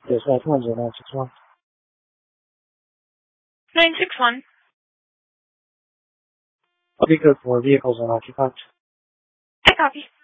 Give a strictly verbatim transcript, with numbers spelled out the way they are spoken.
Yes, nine two one zero nine six one. nine six one. I'll be good for vehicles unoccupied. I copy.